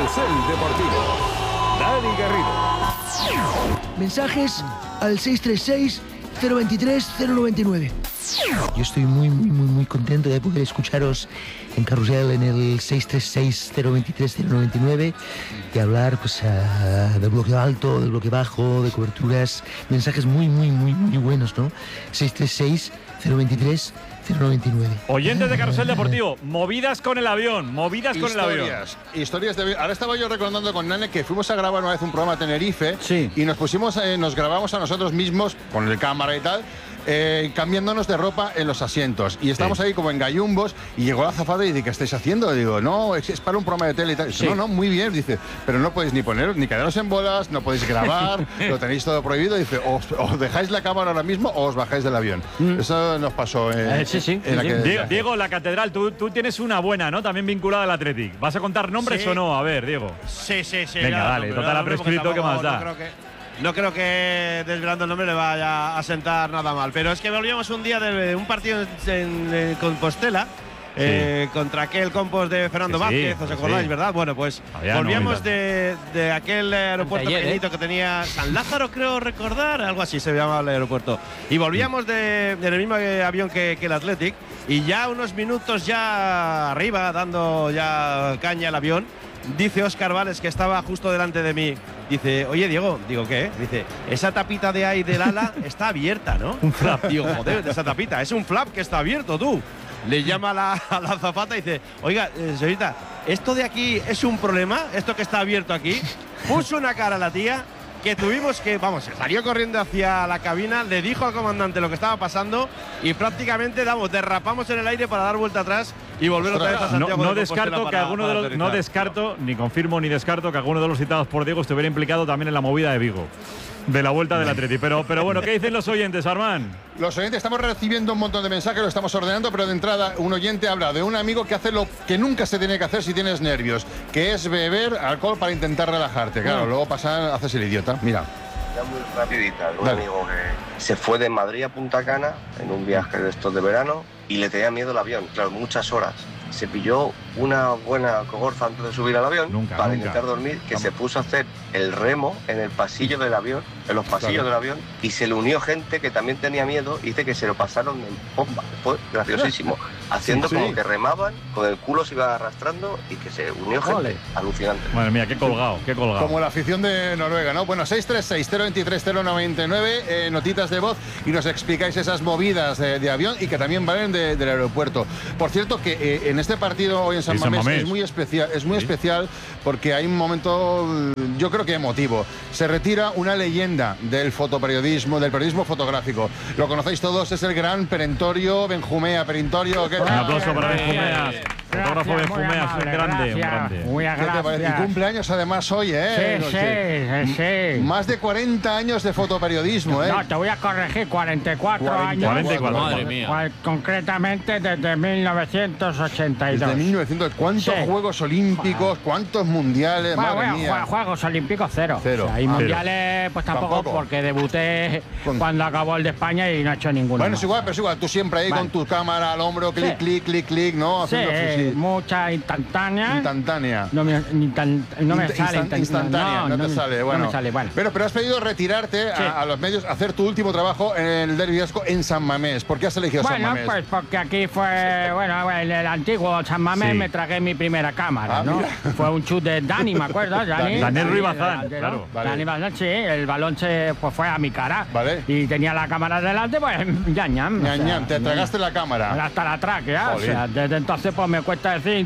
Carrusel Deportivo. Dani Garrido. Mensajes al 636-023-099. Yo estoy muy contento de poder escucharos en Carrusel en el 636-023-099 y hablar pues del bloque alto, del bloque bajo, de coberturas, mensajes muy buenos, ¿no? 636-023-099. Oyentes de Carrusel Deportivo, movidas con el avión, Historias de avión. Ahora estaba yo recordando con Nane que fuimos a grabar una vez un programa a Tenerife y nos grabamos a nosotros mismos con el cámara y tal. Cambiándonos de ropa en los asientos y estamos ahí como en gallumbos y llegó la azafata y dice, ¿qué estáis haciendo? Digo, no, es para un programa de tele y tal. Dice, no, muy bien, dice, pero no podéis ni quedaros en bolas, no podéis grabar, lo tenéis todo prohibido. Dice, os dejáis la cámara ahora mismo o os bajáis del avión. Eso nos pasó en Diego, la catedral, tú tienes una buena, ¿no? También vinculada al Athletic. ¿Vas a contar nombres o no? A ver, Diego. Sí. Venga, dale, total ha prescrito, ¿qué más da? No creo que desvelando el nombre le vaya a sentar nada mal. Pero es que volvíamos un día de un partido en Compostela. Contra aquel Compos de Fernando Vázquez, ¿os acordáis, verdad? Bueno, pues volvíamos de aquel aeropuerto pequeñito que tenía San Lázaro, creo recordar, algo así se llamaba el aeropuerto. Y volvíamos en el mismo avión que el Athletic, y ya unos minutos ya arriba, dando ya caña al avión, dice Óscar Vales, que estaba justo delante de mí, dice, oye Diego, digo, ¿qué? Dice, esa tapita de ahí del ala está abierta, ¿no? Un flap. Digo, joder, esa tapita, es un flap que está abierto, tú. Le llama a la azafata y dice, oiga, señorita, ¿esto de aquí es un problema? ¿Esto que está abierto aquí? Puso una cara a la tía que tuvimos que, salió corriendo hacia la cabina, le dijo al comandante lo que estaba pasando y prácticamente, derrapamos en el aire para dar vuelta atrás y volver otra vez a Santiago. No descarto, ni confirmo ni descarto que alguno de los citados por Diego estuviera implicado también en la movida de Vigo, de la vuelta del Atleti. Pero bueno, ¿qué dicen los oyentes, Armán? Los oyentes, estamos recibiendo un montón de mensajes, lo estamos ordenando, pero de entrada un oyente habla de un amigo que hace lo que nunca se tiene que hacer si tienes nervios, que es beber alcohol para intentar relajarte. Claro, luego haces el idiota. Mira. Ya muy rapidita, un amigo que se fue de Madrid a Punta Cana en un viaje de estos de verano y le tenía miedo el avión, claro, muchas horas. Se pilló una buena cogorza antes de subir al avión para intentar dormir, que se puso a hacer el remo en el pasillo del avión, en los pasillos del avión, y se le unió gente que también tenía miedo y dice que se lo pasaron en bomba. Fue graciosísimo, haciendo como que remaban, con el culo se iba arrastrando y que se unió gente. Alucinante. Madre mía, qué colgado. Como la afición de Noruega, ¿no? Bueno, 636-023-099, notitas de voz y nos explicáis esas movidas de avión y que también valen del aeropuerto. Por cierto, que en este partido hoy en San Mamés es muy especial porque hay un momento, yo creo que emotivo. Se retira una leyenda del fotoperiodismo, del periodismo fotográfico. Lo conocéis todos, es el gran Perentorio Benjumea. Perentorio, ¿qué tal? Un aplauso para Benjumea. Fotógrafo Benjumea, es un grande. ¿Qué te parece? Y cumpleaños además hoy, ¿eh? Sí. Más de 40 años de fotoperiodismo, ¿eh? No, te voy a corregir, 44 años. 44. Madre mía. Concretamente desde 1982. Desde 1900. ¿Cuántos Juegos Olímpicos? ¿Cuántos mundiales? Madre mía. Juegos Olímpicos cero. Cero. O sea, y mundiales pues tampoco, porque debuté cuando acabó el de España y no he hecho ninguno. Bueno, es igual, pero es igual. Tú siempre ahí con tu cámara al hombro, clic, ¿no? Mucha instantánea. No me sale instantánea. No te sale. Bueno. No me sale, bueno. Pero has pedido retirarte a los medios, hacer tu último trabajo en el Derbi Vasco en San Mamés. ¿Por qué has elegido San Mamés? Pues porque aquí fue, en el antiguo San Mamés me tragué mi primera cámara, ¿no? Mira. Fue un chut de Dani, ¿me acuerdas? Daniel Ruiz Bazán, claro. Dani Bazán, sí, el balón fue a mi cara. Vale. Y tenía la cámara delante, pues ñam. Te tragaste la cámara. Hasta la tráquea. O sea, desde entonces pues me cuesta decir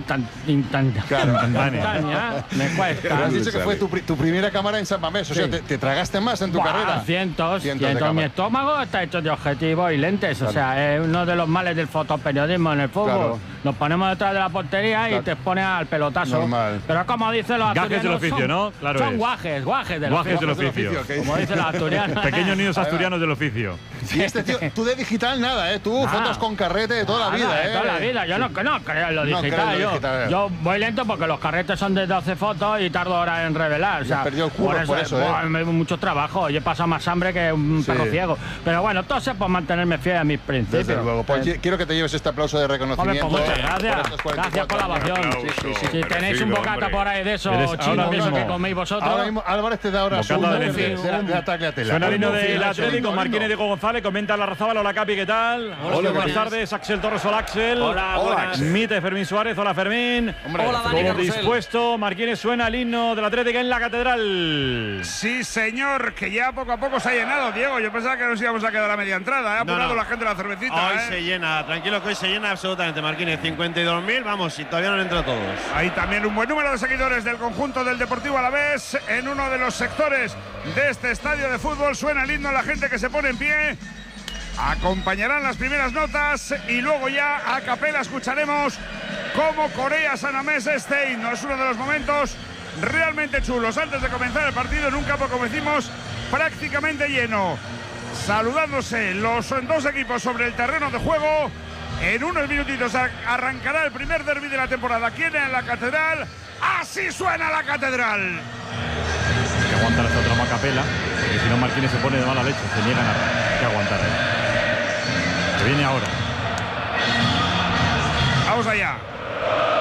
instantánea. Me cuesta. Pero has dicho que fue tu primera cámara en San Mamés. O sea, te tragaste más en tu carrera. Cientos. Mi estómago está hecho de objetivos y lentes. O sea, es uno de los males del fotoperiodismo en el fútbol. Claro. Nos ponemos detrás de la portería y te pones al pelotazo. Normal. Pero como dicen los asturianos, gajes del oficio, ¿no? Claro, son guajes del oficio. Como dicen los asturianos. Pequeños niños asturianos del oficio. Y este tío, tú de digital nada, ¿eh? Tú fotos con carrete de toda la vida, ¿eh? De toda la vida. Yo no creo en lo digital. Yo voy lento porque los carretes son de 12 fotos y tardo horas en revelar. O sea, perdió el curro por eso, mucho trabajo. Yo he pasado más hambre que un perro ciego. Pero bueno, todo sea por mantenerme fiel a mis principios. Desde luego. Pues quiero que te lleves este aplauso de reconocimiento. Muchas Gracias por la ovación. Si tenéis un bocata por ahí de esos chinos que coméis vosotros. Ahora mismo Álvarez te da ahora de ataque a tela. Suena el himno del Atlético, Marquínez, Diego González, comenta la Razábal. Hola Capi, ¿qué tal? Hola, buenas tardes. Axel Torres, hola Axel. Hola. Mite Fermín Suárez, hola Fermín. Hola Dani. Todo dispuesto. Marquínez, suena el himno del Atlético en la Catedral. Sí, señor, que ya poco a poco se ha llenado, Diego. Yo pensaba que nos íbamos a quedar a media entrada. Ha apurado la gente la cervecita. Hoy se llena, tranquilo que hoy se llena absolutamente, Marquínez. 52.000, vamos, y todavía no han entrado todos. Hay también un buen número de seguidores del conjunto del Deportivo Alavés en uno de los sectores de este estadio de fútbol. Suena el himno, la gente que se pone en pie. Acompañarán las primeras notas y luego ya a capela escucharemos cómo corea San Mamés este himno. Es uno de los momentos realmente chulos. Antes de comenzar el partido en un campo, como decimos, prácticamente lleno. Saludándose los dos equipos sobre el terreno de juego. En unos minutitos arrancará el primer derbi de la temporada aquí en la Catedral. ¡Así suena la Catedral! Hay que aguantar esta trama a capela, porque si no Marquínez se pone de mala leche, se niegan a aguantar. Que viene ahora. Vamos allá.